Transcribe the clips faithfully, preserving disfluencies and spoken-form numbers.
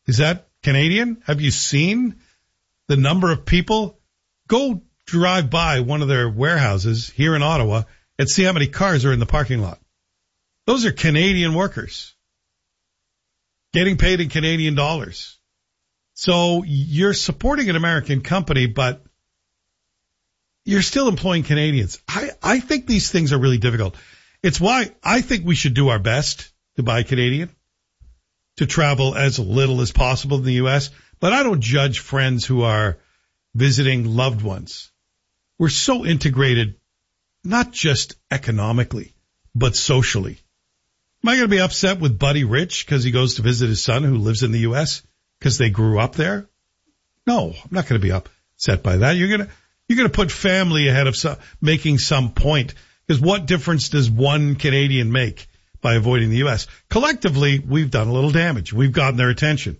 Is that Canadian? Have you seen the number of people? Go drive by one of their warehouses here in Ottawa and see how many cars are in the parking lot. Those are Canadian workers getting paid in Canadian dollars. So you're supporting an American company, but you're still employing Canadians. I, I think these things are really difficult. It's why I think we should do our best to buy Canadian, to travel as little as possible in the U S, but I don't judge friends who are visiting loved ones. We're so integrated, not just economically, but socially. Am I going to be upset with Buddy Rich because he goes to visit his son who lives in the U S because they grew up there? No, I'm not going to be upset by that. You're going to, you're going to put family ahead of some, making some point, because what difference does one Canadian make by avoiding the U S? Collectively, we've done a little damage. We've gotten their attention.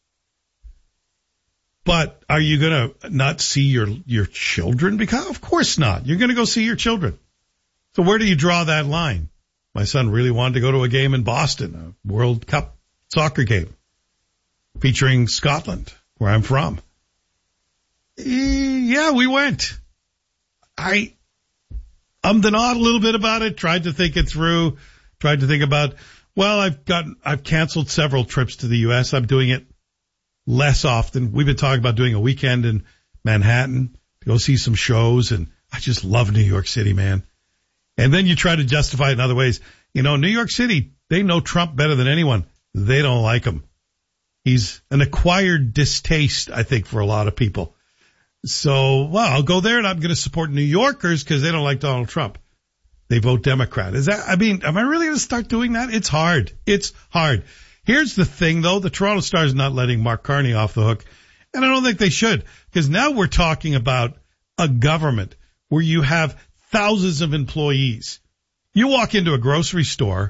But are you going to not see your, your children? Because of course not. You're going to go see your children. So where do you draw that line? My son really wanted to go to a game in Boston, a World Cup soccer game featuring Scotland, where I'm from. Yeah, we went. I ummed and ahed a little bit about it, tried to think it through, tried to think about, well, I've gotten, I've canceled several trips to the U S. I'm doing it less often. We've been talking about doing a weekend in Manhattan to go see some shows, and I just love New York City, man. And then you try to justify it in other ways. You know, New York City, they know Trump better than anyone. They don't like him. He's an acquired distaste, I think, for a lot of people. So, well, I'll go there and I'm going to support New Yorkers because they don't like Donald Trump. They vote Democrat. Is that, I mean, am I really going to start doing that? It's hard. It's hard. Here's the thing, though. The Toronto Star is not letting Mark Carney off the hook. And I don't think they should, because now we're talking about a government where you have thousands of employees. You walk into a grocery store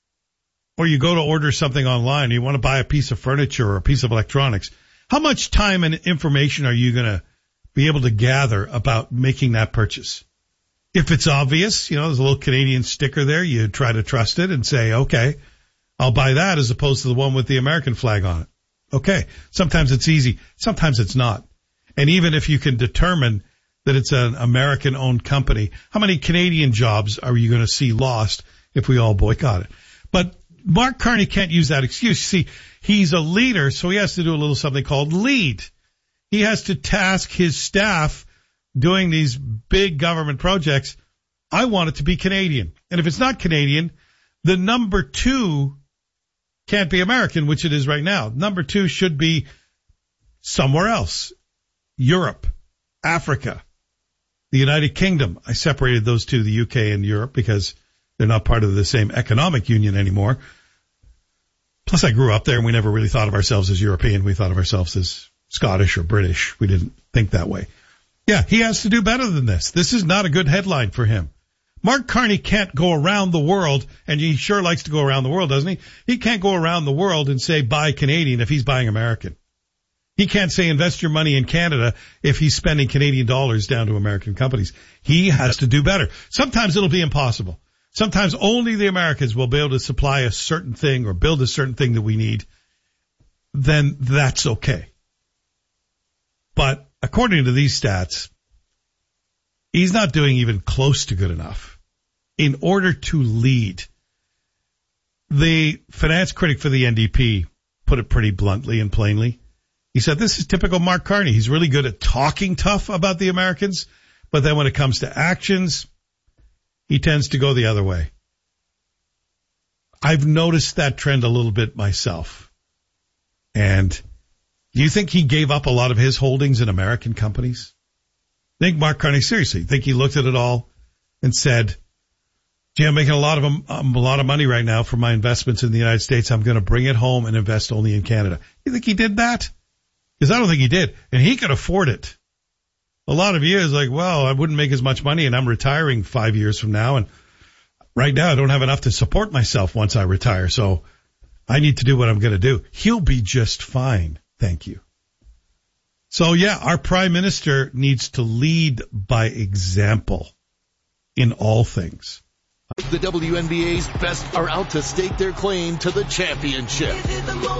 or you go to order something online and you want to buy a piece of furniture or a piece of electronics. How much time and information are you going to be able to gather about making that purchase? If it's obvious, you know, there's a little Canadian sticker there, you try to trust it and say, okay, I'll buy that as opposed to the one with the American flag on it. Okay. Sometimes it's easy. Sometimes it's not. And even if you can determine that it's an American-owned company, how many Canadian jobs are you going to see lost if we all boycott it? But Mark Carney can't use that excuse. See, he's a leader, so he has to do a little something called lead. He has to task his staff doing these big government projects. I want it to be Canadian. And if it's not Canadian, the number two can't be American, which it is right now. Number two should be somewhere else. Europe, Africa, the United Kingdom. I separated those two, the U K and Europe, because they're not part of the same economic union anymore. Plus, I grew up there and we never really thought of ourselves as European. We thought of ourselves as Scottish or British. We didn't think that way. Yeah, he has to do better than this. This is not a good headline for him. Mark Carney can't go around the world, and he sure likes to go around the world, doesn't he? He can't go around the world and say buy Canadian if he's buying American. He can't say invest your money in Canada if he's spending Canadian dollars down to American companies. He has to do better. Sometimes it'll be impossible. Sometimes only the Americans will be able to supply a certain thing or build a certain thing that we need. Then that's okay. But according to these stats, he's not doing even close to good enough in order to lead. The finance critic for the N D P put it pretty bluntly and plainly. He said, this is typical Mark Carney. He's really good at talking tough about the Americans, but then when it comes to actions, he tends to go the other way. I've noticed that trend a little bit myself. And do you think he gave up a lot of his holdings in American companies? Think Mark Carney, seriously, think he looked at it all and said, gee, I'm making a lot of um, a lot of money right now for my investments in the United States. I'm going to bring it home and invest only in Canada. You think he did that? Because I don't think he did. And he could afford it. A lot of years like, well, I wouldn't make as much money and I'm retiring five years from now. And right now I don't have enough to support myself once I retire. So I need to do what I'm going to do. He'll be just fine. Thank you. So yeah, our prime minister needs to lead by example in all things. The W N B A's best are out to stake their claim to the championship.